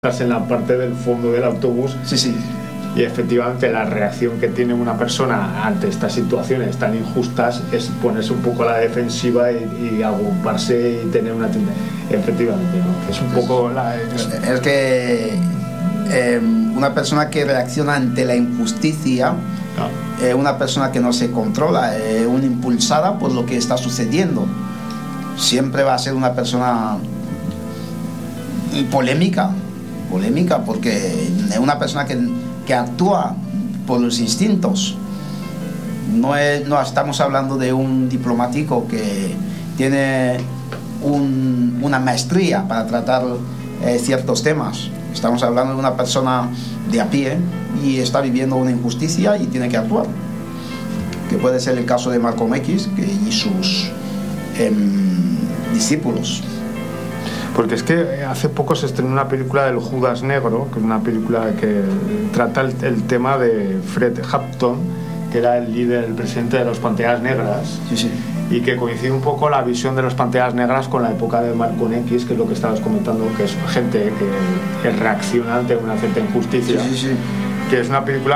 en la parte del fondo del autobús. Sí. Y efectivamente la reacción que tiene una persona ante estas situaciones tan injustas es ponerse un poco a la defensiva y agruparse y tener una tendencia. Efectivamente, ¿no? Es un poco es que una persona que reacciona ante la injusticia, una persona que no se controla, una impulsada por lo que está sucediendo, siempre va a ser una persona polémica, porque es una persona que actúa por los instintos. No estamos hablando de un diplomático que tiene una maestría para tratar ciertos temas. Estamos hablando de una persona de a pie y está viviendo una injusticia y tiene que actuar, que puede ser el caso de Malcolm X y sus discípulos. Porque es que hace poco se estrenó una película del Judas Negro, que es una película que trata el tema de Fred Hampton, que era el líder, el presidente de los Panteras Negras. Sí. Y que coincide un poco la visión de los Panteras Negras con la época de Malcolm X, que es lo que estabas comentando, que es gente que reacciona ante una cierta injusticia. Sí. Que es una película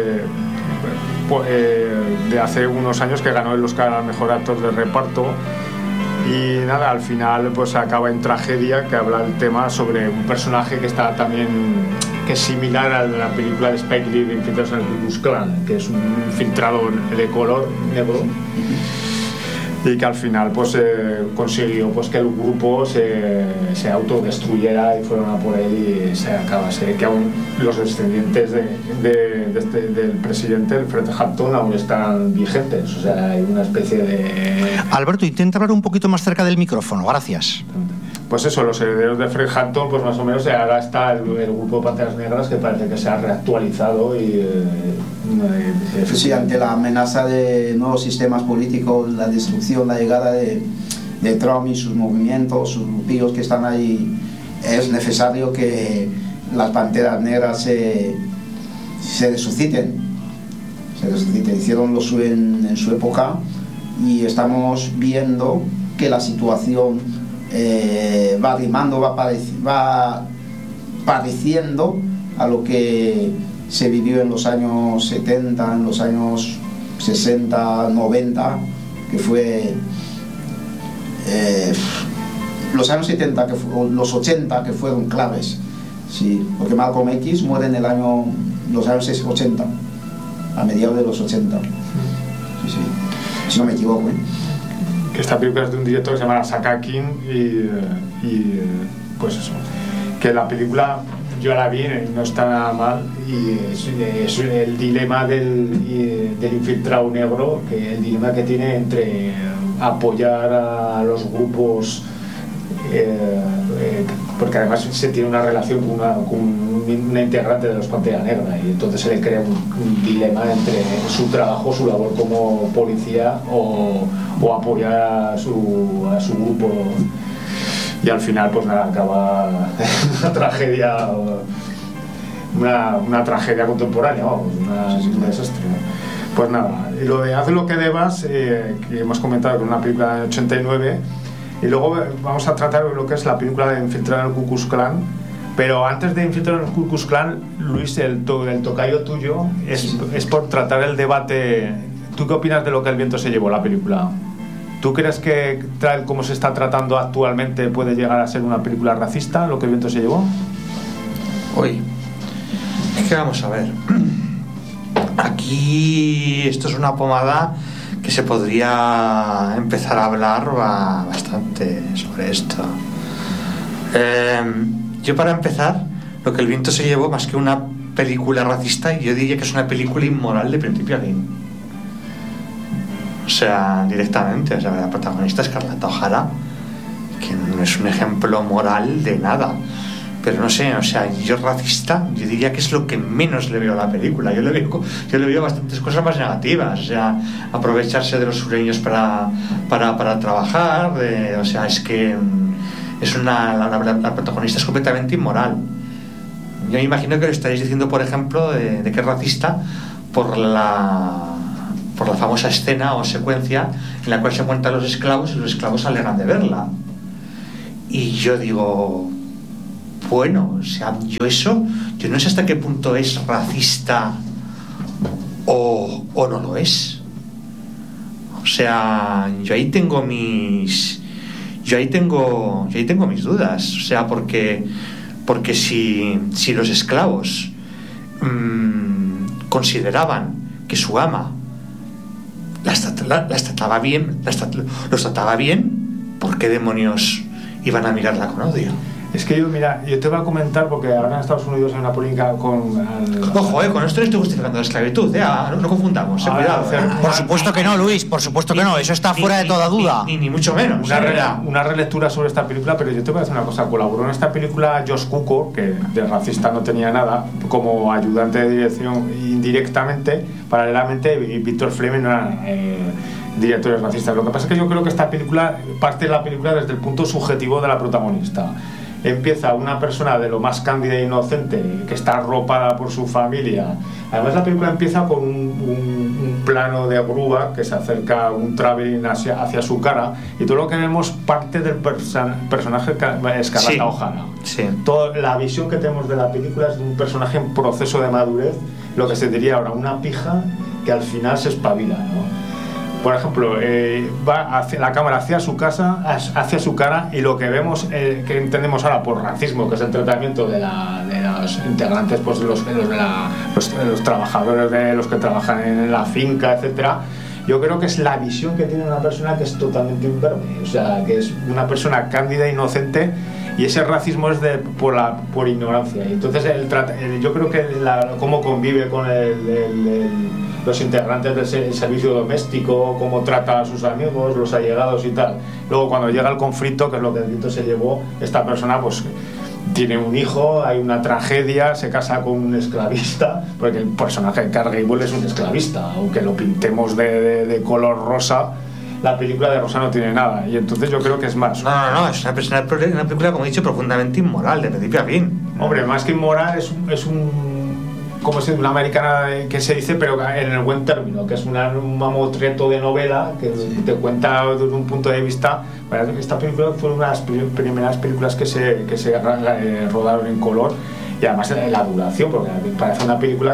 de hace unos años que ganó el Oscar al mejor actor de reparto. Y nada, al final pues acaba en tragedia, que habla el tema sobre un personaje que está también, que es similar a la película de Spike Lee de Infiltrados en el Ku Klux Klan, que es un infiltrado de color negro, y que al final pues consiguió pues que el grupo se autodestruyera y fueron a por él y se acabase, que aún los descendientes del presidente, el Fred Hampton, aún están vigentes. O sea, hay una especie de... Alberto, intenta hablar un poquito más cerca del micrófono, gracias. Pues eso, los herederos de Fred Hampton, pues más o menos ahora está el grupo de Panteras Negras, que parece que se ha reactualizado y sí, ante la amenaza de nuevos sistemas políticos, la destrucción, la llegada de Trump y sus movimientos, sus grupillos que están ahí, es necesario que las Panteras Negras se resuciten. Hicieron lo suyo en su época y estamos viendo que la situación va arrimando, va pareciendo a lo que se vivió en los años 70, en los años 60, 90, que fue los años 70, los 80 que fueron claves, sí, porque Malcolm X muere en los años 80, a mediados de los 80, sí, si no me equivoco, Que esta película es de un director que se llama Sakakin y pues eso, que la película yo la vi y no está nada mal, y es el dilema del infiltrado negro, que el dilema que tiene entre apoyar a los grupos, porque además se tiene una relación con una integrante de los Panteras Negras, y entonces se le crea un dilema entre su trabajo, su labor como policía o apoyar a su grupo, y al final pues nada, acaba una tragedia, una tragedia contemporánea, un desastre, ¿no? Pues nada, y lo de Haz lo que debas, que hemos comentado, que es una película del 89, y luego vamos a tratar lo que es la película de Infiltrado en el Ku Klux Klan. Pero antes de Infiltrado en el Ku Klux Klan, Luis, el tocayo tuyo, es por tratar el debate. ¿Tú qué opinas de lo que el viento se llevó, la película? ¿Tú crees que tal como se está tratando actualmente puede llegar a ser una película racista, lo que el viento se llevó? Oye, es que vamos a ver. Aquí esto es una pomada que se podría empezar a hablar bastante sobre esto. Yo, para empezar, lo que el viento se llevó, más que una película racista, yo diría que es una película inmoral de principio a fin. O sea, directamente. O sea, la protagonista es Scarlett O'Hara, que no es un ejemplo moral de nada. Pero no sé, o sea, yo racista, yo diría que es lo que menos le veo a la película. Yo le veo bastantes cosas más negativas. O sea, aprovecharse de los sureños para trabajar. O sea, es que la protagonista es completamente inmoral. Yo me imagino que lo estaréis diciendo, por ejemplo, de que es racista por la famosa escena o secuencia en la cual se encuentran los esclavos y los esclavos alegan de verla. Y yo digo, bueno, o sea, yo no sé hasta qué punto es racista o no lo es. O sea, yo ahí tengo mis dudas. O sea, porque si los esclavos consideraban que su ama los trataba bien, ¿por qué demonios iban a mirarla con odio? Es que yo te voy a comentar, porque ahora en Estados Unidos hay una polémica con... Ojo, con esto no estoy justificando la esclavitud, no confundamos, cuidado. Por supuesto que no, Luis, por supuesto que no, eso está fuera de toda duda. Ni mucho menos. Una relectura sobre esta película, pero yo te voy a decir una cosa, colaboró en esta película Josh Cukor, que de racista no tenía nada, como ayudante de dirección indirectamente, paralelamente, y Víctor Fleming no era directores racistas. Lo que pasa es que yo creo que esta película parte de la película desde el punto subjetivo de la protagonista. Empieza una persona de lo más cándida e inocente, que está arropada por su familia. Además, la película empieza con un plano de grúa que se acerca un traveling hacia su cara, y todo lo que vemos parte del personaje Escarlata O'Hara. Sí. Toda la visión que tenemos de la película es de un personaje en proceso de madurez, lo que se diría ahora una pija que al final se espabila, ¿no? Por ejemplo, va hacia la cámara hacia su cara, y lo que vemos, que entendemos ahora por racismo, que es el tratamiento de los integrantes, pues los trabajadores, de los que trabajan en la finca, etcétera. Yo creo que es la visión que tiene una persona que es totalmente imberbe, o sea, que es una persona cándida, inocente, y ese racismo es por ignorancia. Y entonces yo creo que cómo convive con los integrantes del servicio doméstico, cómo trata a sus amigos, los allegados y tal. Luego, cuando llega el conflicto, que es lo que el viento se llevó, esta persona pues tiene un hijo, hay una tragedia, se casa con un esclavista, porque el personaje de Clark Gable es un esclavista, aunque lo pintemos de color rosa. La película de rosa no tiene nada, y entonces yo creo que es más. No, es una película, como he dicho, profundamente inmoral, de principio a fin. Hombre, más que inmoral, es como si una americana que se dice, pero en el buen término, que es un mamotreto de novela que te cuenta desde un punto de vista. Esta película fue una de las primeras películas que se rodaron en color, y además la duración, porque parece una película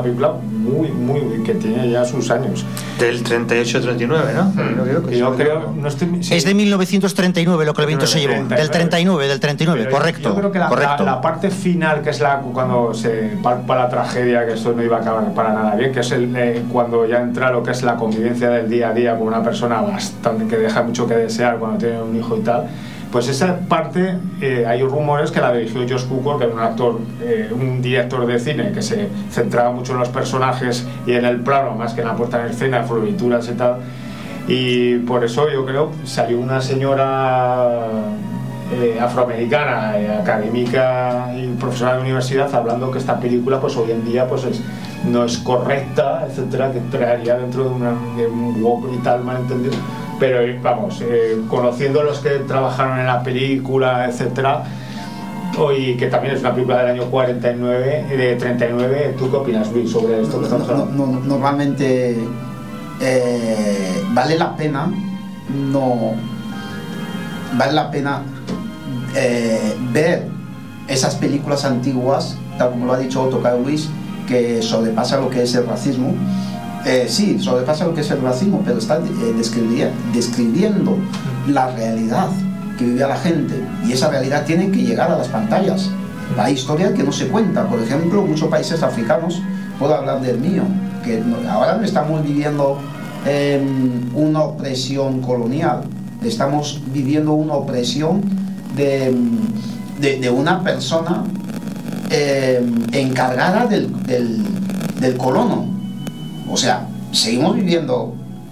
muy que tiene ya sus años. Del 38-39, ¿no? Yo creo, es de 1939 lo que el viento se llevó. Del 39, pero correcto. Yo creo que la parte final, que es cuando se palpa la tragedia, que eso no iba a acabar para nada bien, que es cuando ya entra lo que es la convivencia del día a día con una persona bastante que deja mucho que desear cuando tiene un hijo y tal. Pues esa parte, hay rumores que la dirigió Josh Cukor, que era un director de cine que se centraba mucho en los personajes y en el plano, más que en la puesta en escena, florituras y tal. Y por eso yo creo salió una señora afroamericana, académica y profesora de universidad, hablando que esta película pues hoy en día pues no es correcta, etcétera, que entraría dentro de un woke y tal, malentendido. Pero vamos, conociendo a los que trabajaron en la película, etcétera, y que también es una película del año 39, ¿tú qué opinas, Luis, sobre esto que estamos hablando? Normalmente vale la pena ver esas películas antiguas, tal como lo ha dicho Tocayo Luis, que sobrepasa lo que es el racismo. Sí, sobrepasa lo que es el racismo, pero está describiendo la realidad que vivía la gente, y esa realidad tiene que llegar a las pantallas. Hay historias que no se cuentan. Por ejemplo, muchos países africanos, puedo hablar del mío, que ahora no estamos viviendo una opresión colonial, estamos viviendo una opresión de una persona encargada del colono. O sea, seguimos viviendo.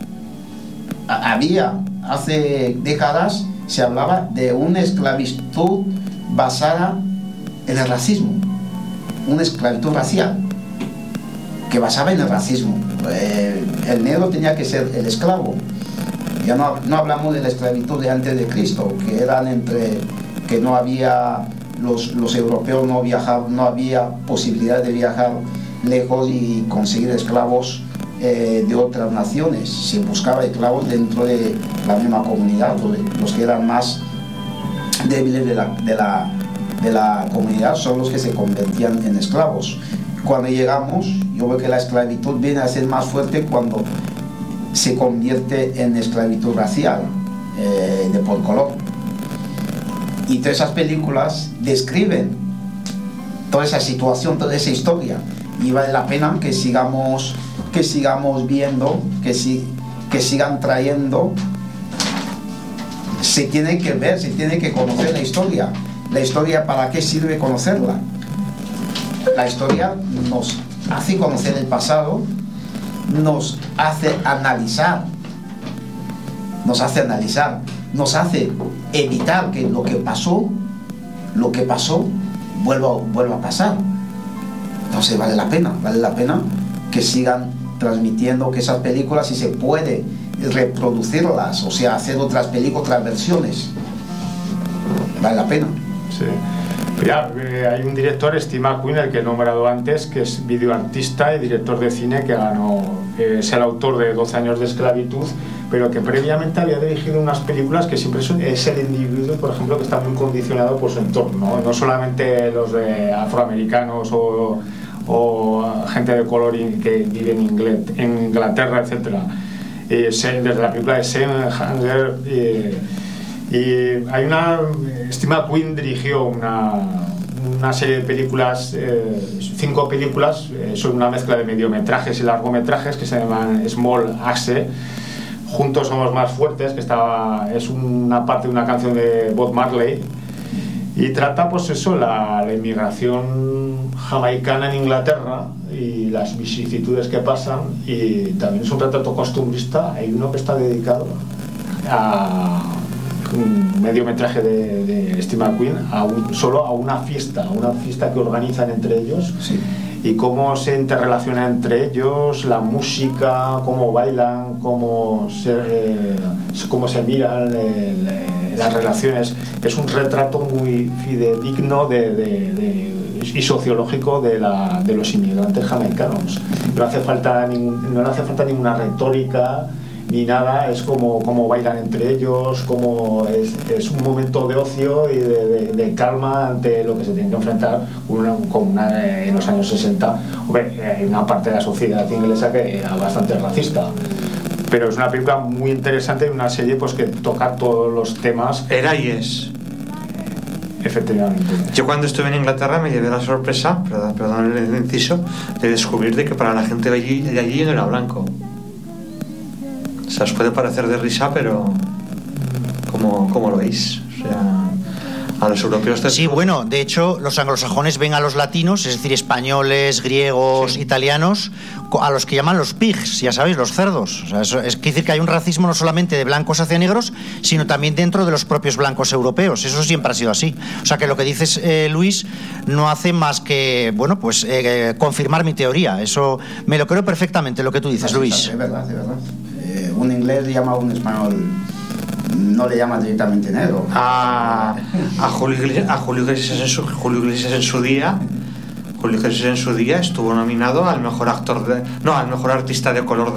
Hace décadas se hablaba de una esclavitud basada en el racismo, una esclavitud racial que basaba en el racismo. El negro tenía que ser el esclavo. Ya no hablamos de la esclavitud de antes de Cristo, que eran que no había los europeos, no había posibilidad de viajar lejos y conseguir esclavos de otras naciones. Se buscaba esclavos dentro de la misma comunidad, los que eran más débiles de de la comunidad son los que se convertían en esclavos. Cuando llegamos, yo veo que la esclavitud viene a ser más fuerte cuando se convierte en esclavitud racial, de por color. Y todas esas películas describen toda esa situación, toda esa historia, y vale la pena que sigamos viendo, que sigan trayendo. Se tiene que ver, se tiene que conocer la historia. La historia, ¿para qué sirve conocerla? La historia nos hace conocer el pasado, nos hace analizar, nos hace evitar que lo que pasó vuelva a pasar. Entonces vale la pena que sigan transmitiendo, que esas películas, si se puede, reproducirlas, o sea, hacer otras películas, otras versiones, vale la pena. Sí. Ya, hay un director, Steve McQueen, el que he nombrado antes, que es videoartista y director de cine, que es el autor de 12 años de esclavitud, pero que previamente había dirigido unas películas que siempre es el individuo, por ejemplo, que está muy condicionado por su entorno, no solamente los de afroamericanos o gente de color que vive en Inglaterra, etc. Desde la película de Sam Hanger, y hay Steve McQueen dirigió una serie de películas, 5 películas, son una mezcla de mediometrajes y largometrajes que se llaman Small Axe. Juntos somos más fuertes, que es una parte de una canción de Bob Marley, y trata pues eso, la inmigración jamaicana en Inglaterra y las vicisitudes que pasan, y también es un retrato costumbrista. Hay uno que está dedicado a un mediometraje de Steve McQueen solo a una fiesta que organizan entre ellos. Sí. Y cómo se interrelaciona entre ellos, la música, cómo bailan, cómo se miran, las relaciones. Es un retrato muy fidedigno y sociológico de los inmigrantes jamaicanos. No le hace falta ninguna retórica ni nada, es como bailan entre ellos, como es un momento de ocio y de calma ante lo que se tiene que enfrentar en los años 60. Hombre, hay una parte de la sociedad inglesa que era bastante racista, pero es una película muy interesante y una serie pues que toca todos los temas. Era y es. Efectivamente. Yo cuando estuve en Inglaterra me llevé la sorpresa, perdón el inciso, de descubrir de que para la gente de allí no era blanco. O sea, os puede parecer de risa, pero ¿cómo lo veis? O sea, a los europeos... Sí, bueno, de hecho, los anglosajones ven a los latinos, es decir, españoles, griegos, sí, italianos, a los que llaman los pigs, ya sabéis, los cerdos. O sea, eso es decir que hay un racismo no solamente de blancos hacia negros, sino también dentro de los propios blancos europeos. Eso siempre ha sido así. O sea, que lo que dices, Luis, no hace más que, bueno, pues confirmar mi teoría. Eso me lo creo perfectamente, lo que tú dices, sí, Luis. Es verdad. Un inglés le llama a un español, no le llama directamente negro. A Julio Iglesias en su día estuvo nominado al mejor al mejor artista de color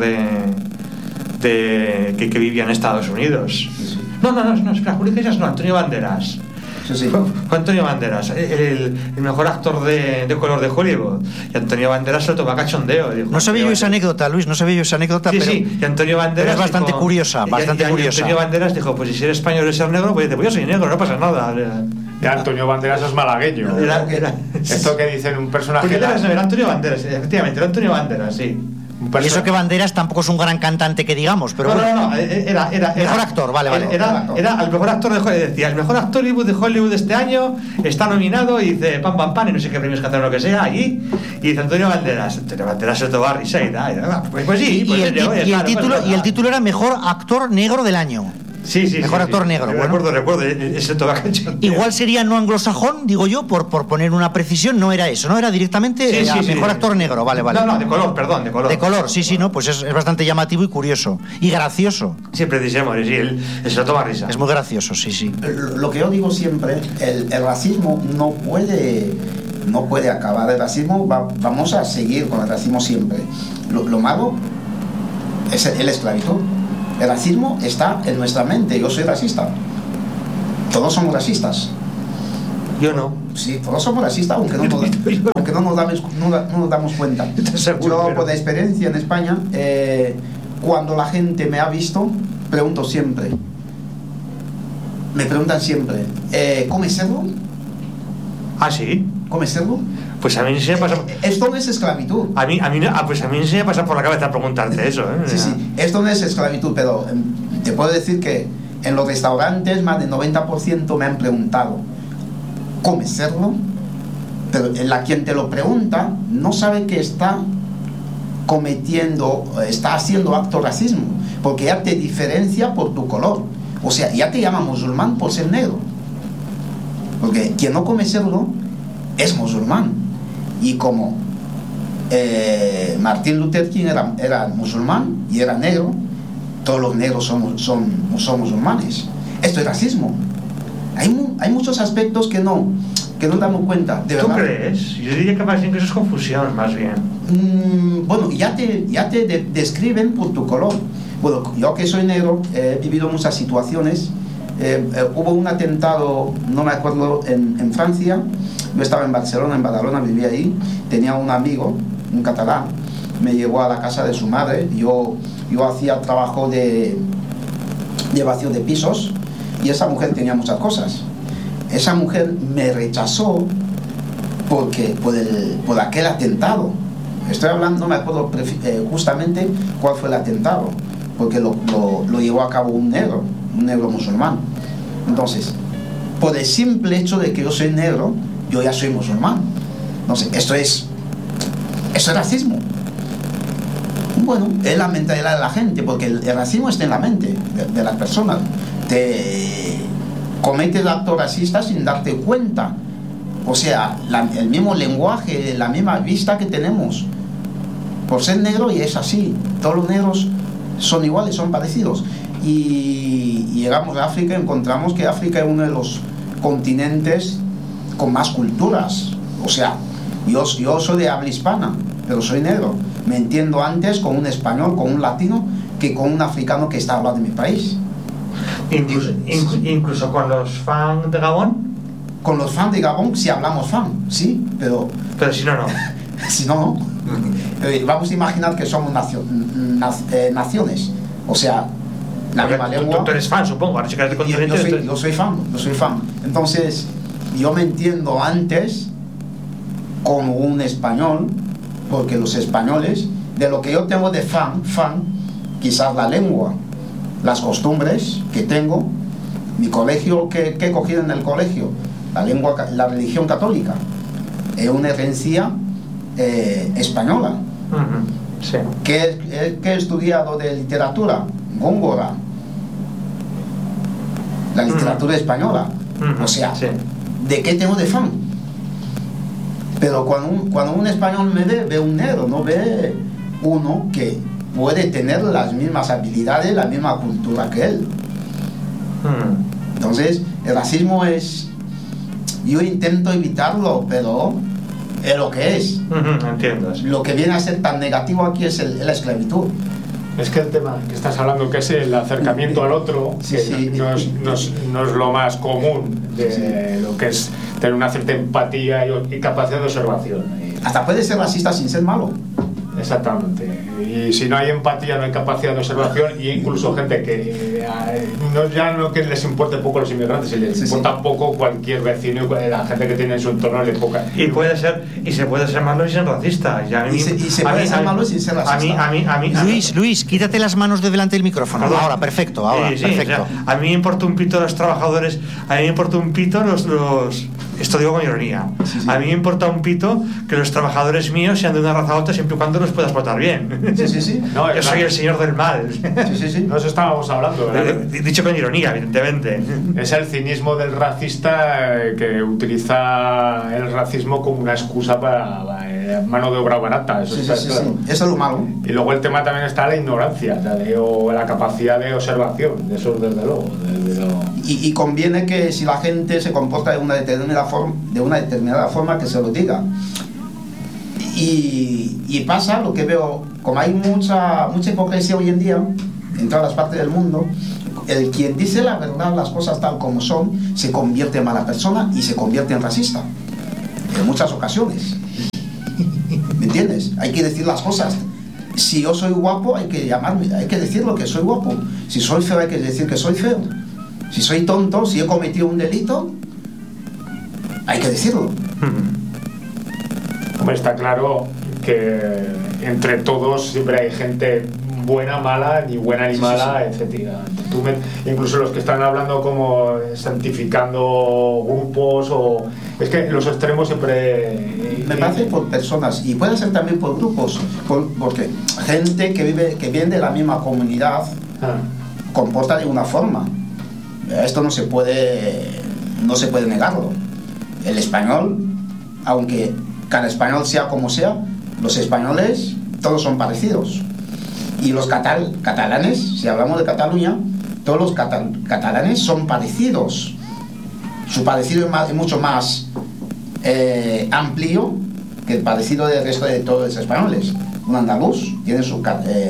que vivía en Estados Unidos. Sí. No, espera, Julio Iglesias no, Antonio Banderas. Sí. Fue Antonio Banderas, el mejor actor de color de Hollywood. Y Antonio Banderas se lo toma cachondeo. Dijo, no sabía yo esa anécdota, Luis, Sí, pero, y Antonio Banderas es bastante curiosa, curiosa. Antonio Banderas dijo, pues si eres español y ser negro, pues yo soy negro, no pasa nada. Y Antonio Banderas es malagueño. Esto que dicen un personaje... Era Antonio Banderas, efectivamente, era Antonio Banderas, sí. Y eso que Banderas tampoco es un gran cantante que digamos, pero no, era mejor actor, vale. Era el mejor actor de Hollywood, decía, el mejor actor de Hollywood este año está nominado, y dice pam, y no sé qué premios cantaron, lo que sea, y dice Antonio Banderas se lo tomó a risa y tal. Pues sí, el título era mejor actor negro del año. Sí. Mejor actor negro. Recuerdo ese tobacacho. Igual sería no anglosajón, digo yo, por poner una precisión, no era eso, no era directamente mejor actor negro, vale. No, de color, perdón, de color. De color, sí, no, pues es bastante llamativo y curioso. Y gracioso. Siempre decíamos, sí, él se lo toma risa. Es muy gracioso, sí. Lo que yo digo siempre, el racismo no puede acabar. El racismo, vamos a seguir con el racismo siempre. Lo malo es el esclavitud. El racismo está en nuestra mente. Yo soy racista. Todos somos racistas. Yo no. Sí, todos somos racistas, aunque no nos damos cuenta. Yo, por experiencia en España, cuando la gente me ha visto, pregunto siempre. Me preguntan siempre, ¿comes cerdo? ¿Ah, sí? ¿Comes cerdo? Pues a mí sí me pasa... Esto no es esclavitud. Pues a mí sí me pasa por la cabeza preguntarte eso, ¿eh? Sí, esto no es esclavitud, pero te puedo decir que en los restaurantes más del 90% me han preguntado, ¿comes cerdo? Pero quien te lo pregunta no sabe que está haciendo acto racismo, porque ya te diferencia por tu color. O sea, ya te llama musulmán por ser negro. Porque quien no come cerdo es musulmán. Y como Martin Luther King era musulmán y era negro, todos los negros son musulmanes. Esto es racismo. Hay muchos aspectos que no damos cuenta. ¿De ¿Tú verdad? crees? Yo diría que más bien que eso es confusión, más bien. Bueno, ya te describen por tu color. Bueno, yo que soy negro, he vivido muchas situaciones. Hubo un atentado, no me acuerdo, en Francia. Yo estaba en Badalona, vivía ahí. Tenía un amigo, un catalán, me llevó a la casa de su madre. Yo hacía trabajo de vacío de pisos y esa mujer tenía muchas cosas. Esa mujer me rechazó por aquel atentado. Estoy hablando, no me acuerdo justamente cuál fue el atentado, porque lo llevó a cabo un negro musulmán. Entonces, por el simple hecho de que yo soy negro, yo ya soy musulmán. Entonces, eso es racismo. Bueno, es la mentalidad de la gente, porque el racismo está en la mente de las personas. Te cometes actos racistas sin darte cuenta. O sea, el mismo lenguaje, la misma vista que tenemos por ser negro, y es así. Todos los negros son iguales, son parecidos. Y llegamos a África y encontramos que África es uno de los continentes con más culturas. O sea, yo soy de habla hispana, pero soy negro. Me entiendo antes con un español, con un latino, que con un africano que está hablando de mi país. Incluso con los fans de Gabón. Con los fans de Gabón, si hablamos fan, sí, pero si no, no. Si no, no. Vamos a imaginar que somos naciones. O sea, la misma lengua. Tú eres fan, supongo. Ahora llegas de continente. Yo soy fan. Entonces, yo me entiendo antes como un español, porque los españoles, de lo que yo tengo de fan, quizás la lengua, las costumbres que tengo, mi colegio, que he cogido en el colegio, la lengua, la religión católica, es una herencia española. Sí. que he estudiado de literatura, Góngora, la literatura española. O sea, sí. ¿de qué tengo de fan? Pero cuando un español me ve un negro, no ve uno que puede tener las mismas habilidades, la misma cultura que él. Entonces, el racismo yo intento evitarlo, pero es lo que es. Entiendo. Sí. Lo que viene a ser tan negativo aquí es la esclavitud. Es que el tema que estás hablando, que es el acercamiento al otro, sí, que sí. No es lo más común de lo que es tener una cierta empatía y capacidad de observación. Hasta puede ser racista sin ser malo. Exactamente. Y si no hay empatía, no hay capacidad de observación, y incluso gente que que les importe poco los inmigrantes, y les importa poco cualquier vecino, la gente que tiene en su entorno le poca. Y se puede ser malo y ser racista. Y se puede ser malo sin ser racista. Luis, quítate las manos de delante del micrófono. Perdón. Ahora, perfecto. Sí, perfecto. O sea, a mí me importa un pito los trabajadores, a mí me importa un pito los esto digo con ironía. Sí. A mí me importa un pito que los trabajadores míos sean de una raza alta siempre y cuando los puedas tratar bien. Sí. No, yo soy el señor del mal. Sí. No, eso estábamos hablando, ¿verdad? Dicho con ironía, evidentemente. Es el cinismo del racista que utiliza el racismo como una excusa para mano de obra barata. Eso está claro. Sí. Eso es lo malo. Y luego el tema también está la ignorancia, o la capacidad de observación, de eso desde luego. Y conviene que si la gente se comporta de una determinada forma, que se lo diga. Y pasa lo que veo, como hay mucha hipocresía hoy en día en todas las partes del mundo, el quien dice la verdad, las cosas tal como son, se convierte en mala persona y se convierte en racista. En muchas ocasiones. ¿Me entiendes? Hay que decir las cosas. Si yo soy guapo, hay que llamarme, hay que decirlo que soy guapo. Si soy feo, hay que decir que soy feo. Si soy tonto, si he cometido un delito, hay que decirlo. Hombre, está claro que entre todos siempre hay gente buena, mala, ni buena ni mala, etcétera. Incluso los que están hablando como santificando grupos, o es que los extremos siempre me parece por personas, y puede ser también por grupos, porque gente que viene de la misma comunidad comporta de una forma. Esto no se puede negarlo. El español, aunque cada español sea como sea, los españoles todos son parecidos. Y los catalanes, si hablamos de Cataluña, todos los catalanes son parecidos. Su parecido es mucho más amplio que el parecido del resto de todos los españoles. Un andaluz tiene sus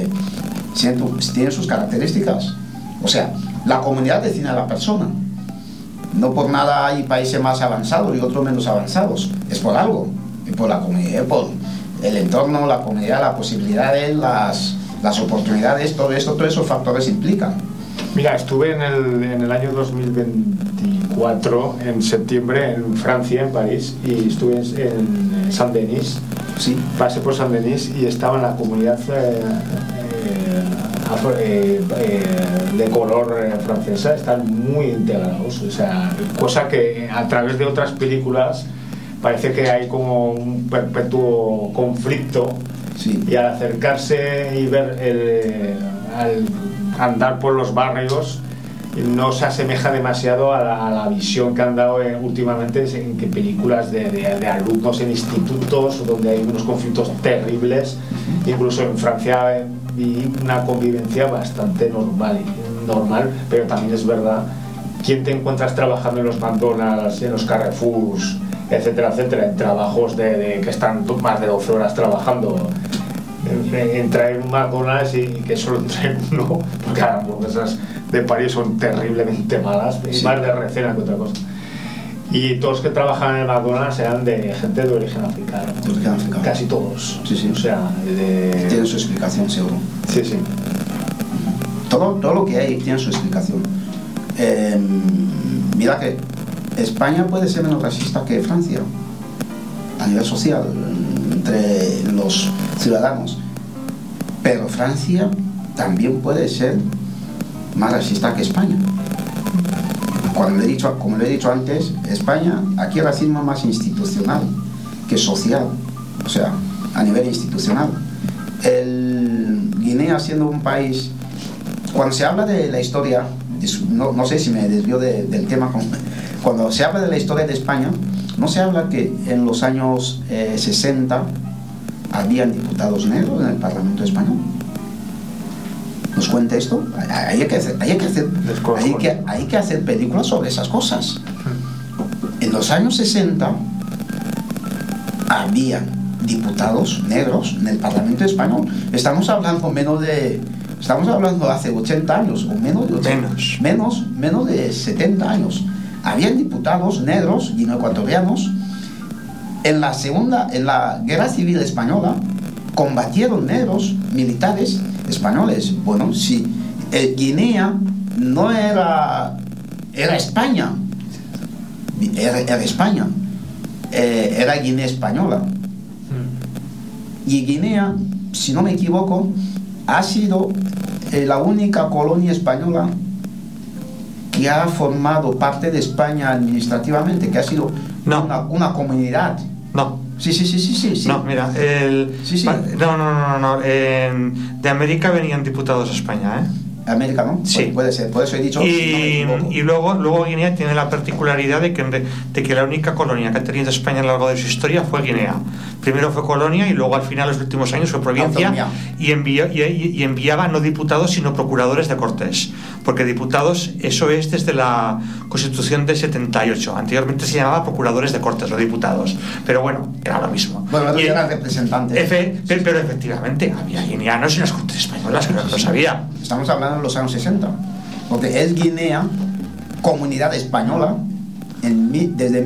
características. O sea, la comunidad define a la persona. No por nada hay países más avanzados y otros menos avanzados. Es por algo. Es por la comunidad, por el entorno, la comunidad, las posibilidades, las oportunidades, todos esos factores implican. Mira, estuve en el año 2024, en septiembre, en Francia, en París, y estuve en Saint-Denis. Sí. Pasé por Saint-Denis y estaba en la comunidad de color francesa, están muy integrados, o sea, cosa que a través de otras películas parece que hay como un perpetuo conflicto. Sí. Y al acercarse y ver al andar por los barrios, no se asemeja demasiado a la visión que han dado últimamente en que películas de alumnos en institutos donde hay unos conflictos terribles. Incluso en Francia vi una convivencia bastante normal, pero también es verdad, ¿quién te encuentras trabajando en los McDonald's, en los Carrefours, etcétera, etcétera, en trabajos que están más de 12 horas trabajando, en traer un McDonald's y que solo traen uno, porque las hamburguesas de París son terriblemente malas, y más de recena que otra cosa? Y todos los que trabajan en el McDonald's eran de gente de origen africano. De origen africano. Casi todos. Sí. O sea, tiene su explicación, seguro. Sí. Todo lo que hay tiene su explicación. Mira que España puede ser menos racista que Francia a nivel social entre los ciudadanos, pero Francia también puede ser más racista que España. Como lo he dicho antes, España, aquí el racismo es más institucional que social, o sea, a nivel institucional. Guinea siendo un país, cuando se habla de la historia, no sé si me desvío del tema, cuando se habla de la historia de España, no se habla que en los años 60 habían diputados negros en el Parlamento español. ¿Nos cuenta esto? Hay que hacer películas sobre esas cosas. En los años 60 había diputados negros en el Parlamento español. Estamos hablando hace 80 años o menos de 70 años. Habían diputados negros guineoecuatorianos. En la Guerra Civil Española combatieron negros militares españoles. Bueno, si Guinea no era España, era España, era Guinea española. Y Guinea, si no me equivoco, ha sido la única colonia española que ha formado parte de España administrativamente, que ha sido una comunidad. No. Sí. No, mira, No. De América venían diputados a España, ¿eh? América, ¿no? Sí. Puede ser, por eso he dicho. Y luego Guinea tiene la particularidad de que la única colonia que ha tenido España a lo largo de su historia fue Guinea. Primero fue colonia y luego al final, los últimos años, fue provincia. Y enviaba no diputados sino procuradores de Cortes, porque diputados, eso es desde la Constitución de 78. Anteriormente se llamaba procuradores de Cortes, no diputados, pero bueno, era lo mismo. Bueno, eran representantes. Pero efectivamente había guineanos en las Cortes españolas, que no lo sabía. Estamos hablando de los años 60. porque es Guinea, comunidad española, desde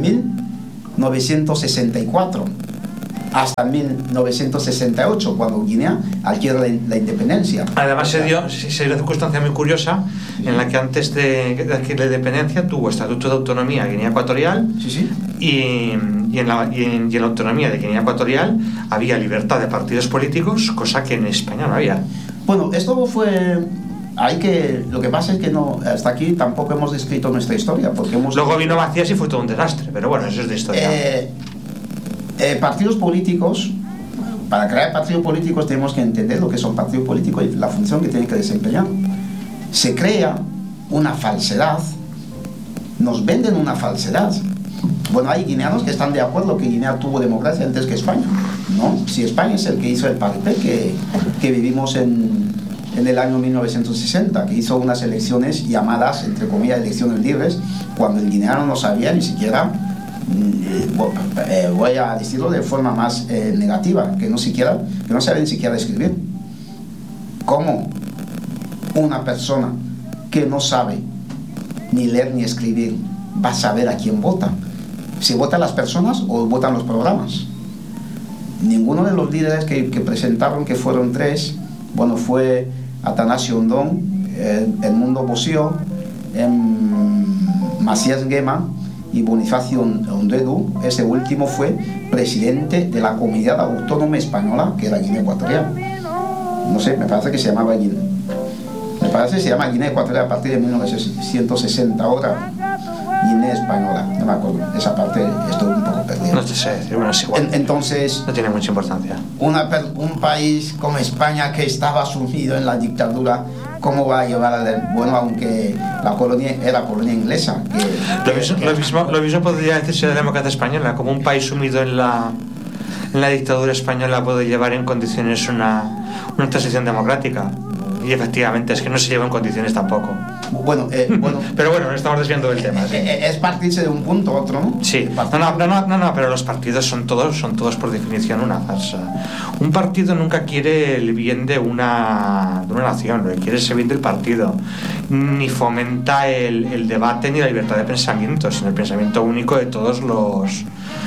1964 hasta 1968, cuando Guinea adquiere la independencia. Además se dio una circunstancia muy curiosa en la que antes de adquirir la independencia tuvo estatuto de autonomía Guinea Ecuatorial. Sí. Y en la autonomía de Guinea Ecuatorial había libertad de partidos políticos, cosa que en España no había. Bueno, esto fue... lo que pasa es que no, hasta aquí tampoco hemos descrito nuestra historia, porque luego vino Macías y fue todo un desastre, pero bueno, eso es de historia. Partidos políticos, para crear partidos políticos tenemos que entender lo que son partidos políticos y la función que tienen que desempeñar. Se crea una falsedad, nos venden una falsedad. Bueno, hay guineanos que están de acuerdo que Guinea tuvo democracia antes que España, ¿no? Si España es el que hizo el paripé que vivimos en el año 1960, que hizo unas elecciones llamadas, entre comillas, elecciones libres, cuando el guineano no sabía ni siquiera, voy a decirlo de forma más negativa, que no sabe ni siquiera escribir. ¿Cómo una persona que no sabe ni leer ni escribir va a saber a quién vota? ¿Si votan las personas o votan los programas? Ninguno de los líderes que presentaron, que fueron 3, bueno, fue Atanasio Ondón, Edmundo Bossio, Macías Nguema y Bonifacio Ondedu. Ese último fue presidente de la Comunidad Autónoma Española, que era Guinea Ecuatorial. No sé, me parece que se llamaba Guinea. Me parece que se llama Guinea Ecuatorial a partir de 1960 ahora. Guinea Española, no me acuerdo, esa parte estoy un poco perdido. No te sé, bueno, es igual. Entonces, no tiene mucha importancia. Un país como España, que estaba sumido en la dictadura, ¿cómo va a llevar bueno, aunque la colonia era colonia inglesa? Lo mismo podría decirse de la democracia española, como un país sumido en la dictadura española puede llevar en condiciones una transición democrática. Y efectivamente es que no se lleva en condiciones tampoco. Bueno, pero bueno, no estamos desviando del tema. ¿Sí? Es partirse de un punto a otro, ¿no? Sí. No, pero los partidos son todos por definición una farsa. Un partido nunca quiere el bien de una nación, lo que quiere es el bien del partido. Ni fomenta el debate ni la libertad de pensamiento, sino el pensamiento único de todos los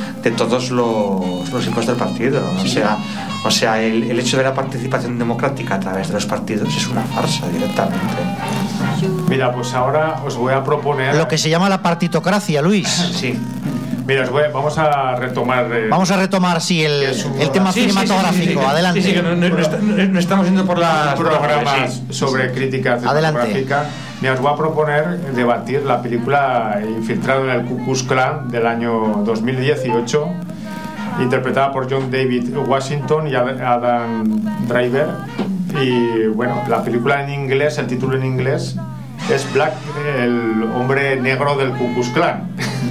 hijos del partido. O sea, el hecho de la participación democrática a través de los partidos es una farsa directamente. Mira, pues ahora os voy a proponer... Lo que se llama la partitocracia, Luis. Sí. Mira, vamos a retomar... sí, el tema cinematográfico. Sí. Adelante. Sí, que no estamos yendo por las programas sobre crítica cinematográfica. Mira, os voy a proponer debatir la película Infiltrado en el Ku Klux Klan del año 2018, interpretada por John David Washington y Adam Driver. Y bueno, la película en inglés, el título en inglés es Black, el hombre negro del Ku Klux Klan.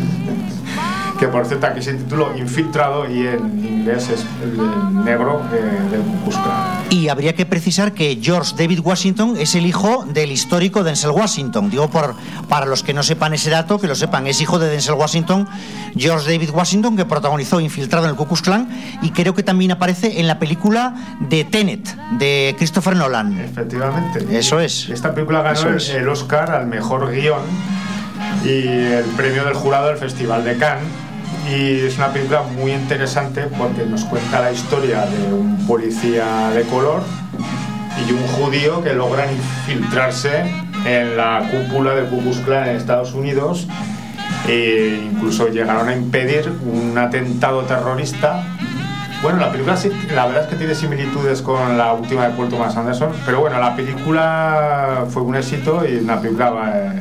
Que por cierto aquí se tituló Infiltrado y en inglés es el negro del Ku Klux Klan. Y habría que precisar que George David Washington es el hijo del histórico Denzel Washington. Digo, para los que no sepan ese dato, que lo sepan, es hijo de Denzel Washington, George David Washington, que protagonizó Infiltrado en el Ku Klux Klan, y creo que también aparece en la película de Tenet, de Christopher Nolan. Efectivamente. Eso es. Esta película ganó el Oscar al mejor guión y el premio del jurado del Festival de Cannes. Y es una película muy interesante porque nos cuenta la historia de un policía de color y un judío que logran infiltrarse en la cúpula del Ku Klux Klan en Estados Unidos e incluso llegaron a impedir un atentado terrorista. Bueno, la película sí, la verdad es que tiene similitudes con la última de Paul Thomas Anderson, pero bueno, la película fue un éxito y una película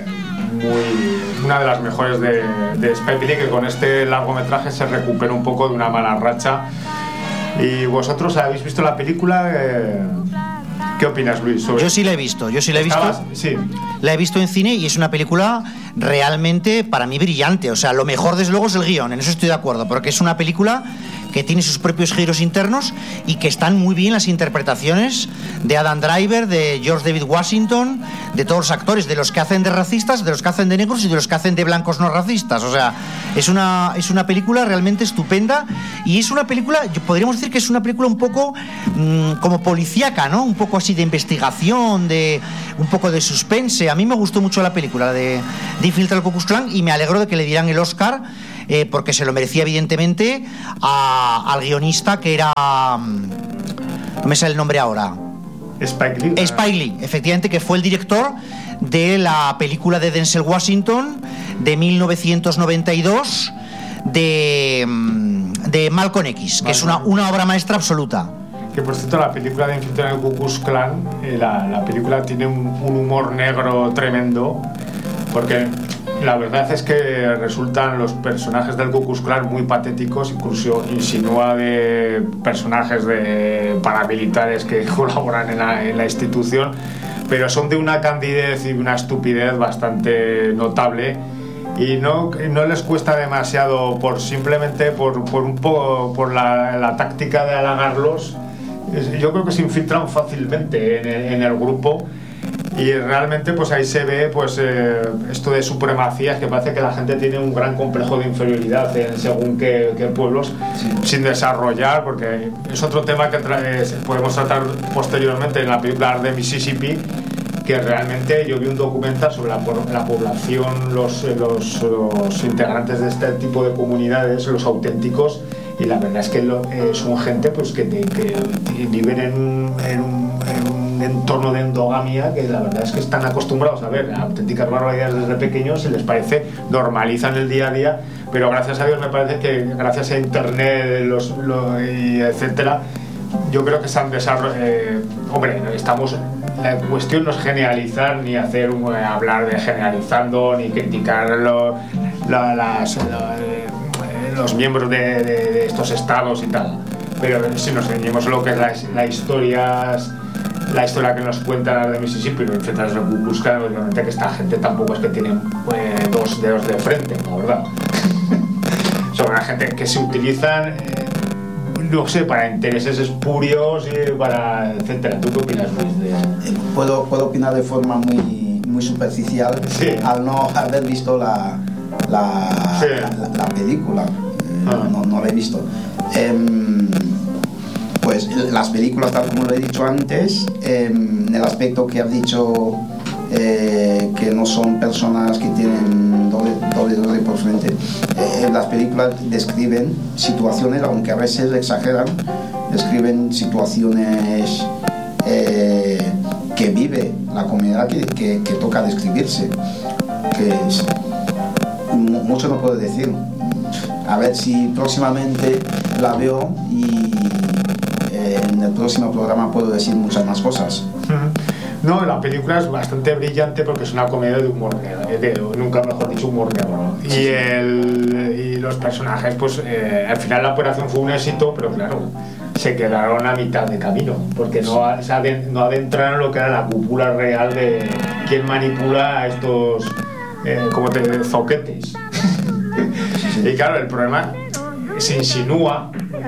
una de las mejores de Spike Lee, que con este largometraje se recupera un poco de una mala racha. ¿Y vosotros habéis visto la película? ¿Qué opinas, Luis? Yo sí la he visto. Sí. La he visto en cine y es una película realmente, para mí, brillante. O sea, lo mejor desde luego es el guión, en eso estoy de acuerdo, porque es una película que tiene sus propios giros internos y que están muy bien las interpretaciones de Adam Driver, de George David Washington, de todos los actores, de los que hacen de racistas, de los que hacen de negros y de los que hacen de blancos no racistas. O sea, es una película realmente estupenda, y es una película, podríamos decir que es una película un poco como policíaca, ¿no? Un poco así de investigación, un poco de suspense. A mí me gustó mucho la película, la de Infiltrar al Ku Klux Klan, y me alegro de que le dieran el Oscar, porque se lo merecía evidentemente al guionista, que era... no me sale el nombre ahora. Spike Lee, efectivamente, que fue el director de la película de Denzel Washington de 1992 de Malcolm X, que es una obra maestra absoluta. Que por cierto, la película de Infiltrar el Ku Klux Klan, la película tiene un humor negro tremendo, porque la verdad es que resultan los personajes del Ku Klux Klan muy patéticos, incluso insinúa de personajes de paramilitares que colaboran en la institución, pero son de una candidez y una estupidez bastante notable, y no les cuesta demasiado simplemente por un poco por la táctica de halagarlos. Yo creo que se infiltran fácilmente en el grupo, y realmente pues ahí se ve pues esto de supremacía, que parece que la gente tiene un gran complejo de inferioridad en según qué pueblos, sí, sin desarrollar, porque es otro tema que podemos tratar posteriormente en la película de Mississippi, que realmente yo vi un documental sobre la población, los integrantes de este tipo de comunidades, los auténticos, y la verdad es que son gente pues que viven en un entorno de endogamia, que la verdad es que están acostumbrados a ver auténticas barbaridades desde pequeños, y les parece, normalizan el día a día, pero gracias a Dios me parece que gracias a internet y etcétera, yo creo que se han desarrollado. Hombre, la cuestión no es generalizar, ni hablar de generalizando, ni criticar los miembros de estos estados y tal, pero si nos ceñimos lo que es la historia que nos cuentan de Mississippi, los infiltrados del Ku Klux Klan, obviamente que esta gente tampoco es que tienen dos dedos de frente, la verdad. Son una gente que se utilizan, no sé, para intereses espurios y para etcétera. ¿Tú qué opinas, Luis? Puedo opinar de forma muy superficial, sí, al no haber visto la película. No la he visto. Pues las películas, tal como lo he dicho antes, en el aspecto que has dicho, que no son personas que tienen doble por frente, las películas describen situaciones, aunque a veces exageran, describen situaciones que vive la comunidad que toca describirse, que mucho no puedo decir. A ver si próximamente la veo y en el próximo programa puedo decir muchas más cosas. No, la película es bastante brillante porque es una comedia de humor negro, nunca mejor dicho, humor negro. Sí. Y los personajes, pues al final la operación fue un éxito, pero claro, se quedaron a mitad de camino, porque no adentraron lo que era la cúpula real de quién manipula a estos zoquetes. Y claro, el problema se insinúa,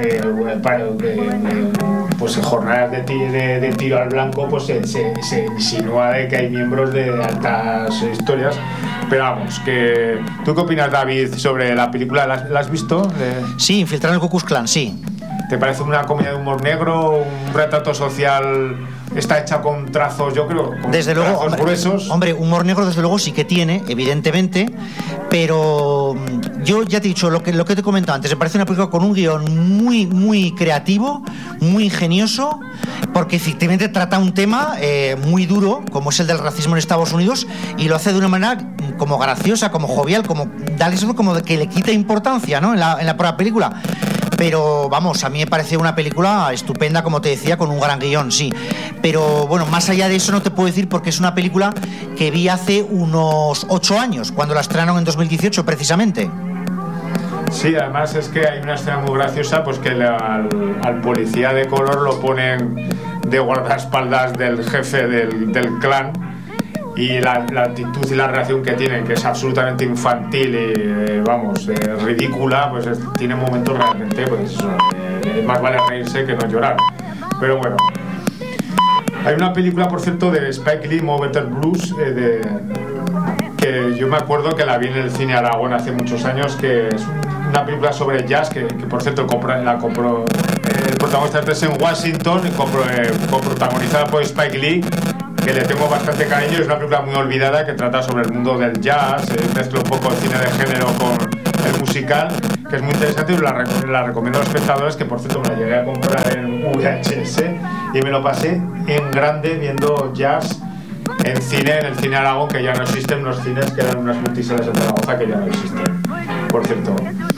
pues en jornadas de tiro al blanco, pues se insinúa de que hay miembros de altas historias. Pero vamos, ¿tú qué opinas, David, sobre la película? ¿La has visto? Sí, Infiltrar el Ku Klux Klan, sí. ¿Te parece una comedia de humor negro, un retrato social? Está hecha con trazos, yo creo, con desde luego, trazos gruesos. Hombre, humor negro desde luego sí que tiene, evidentemente, pero yo ya te he dicho lo que te he comentado antes, me parece una película con un guión muy creativo, muy ingenioso, porque efectivamente trata un tema muy duro, como es el del racismo en Estados Unidos, y lo hace de una manera como graciosa, como jovial, como darle eso como de que le quita importancia, ¿no? en la propia película. Pero vamos, a mí me parece una película estupenda, como te decía, con un gran guión, sí. Pero bueno, más allá de eso no te puedo decir, porque es una película que vi hace unos 8 años, cuando la estrenaron en 2018 precisamente. Sí, además es que hay una escena muy graciosa, pues que al policía de color lo ponen de guardaespaldas del jefe del clan, y la actitud y la reacción que tienen, que es absolutamente infantil y ridícula, pues tiene momentos realmente, pues eso, más vale reírse que no llorar. Pero bueno, hay una película, por cierto, de Spike Lee, Mo Better Blues, que yo me acuerdo que la vi en el cine Aragón hace muchos años, que es una película sobre jazz que por cierto la compró el protagonista es en Washington, coprotagonizada por Spike Lee, que le tengo bastante cariño. Es una película muy olvidada que trata sobre el mundo del jazz, mezcla un poco el cine de género con el musical, que es muy interesante y la recomiendo a los espectadores, que por cierto me la llegué a comprar en VHS y me lo pasé en grande viendo jazz en el cine Aragón, que ya no existen, unos cines que eran unas multisalas en Zaragoza que ya no existen, por cierto.